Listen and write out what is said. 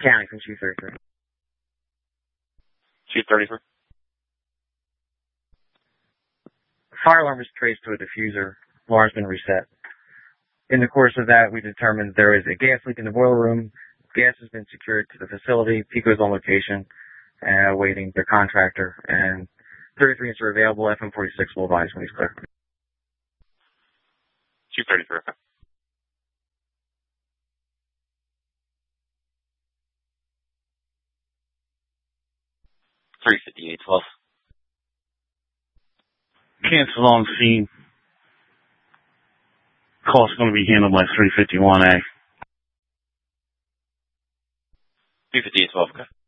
County from 233. 233. Fire alarm was traced to a diffuser. Alarm's been reset. In the course of that, we determined there is a gas leak in the boiler room. Gas has been secured to the facility. PECO's on location, awaiting their contractor. And 33 units are available. FM46 will advise when he's clear. 233. Okay. $358.12. Cancel on scene. Call's going to be handled by 351A. 358.12. Okay.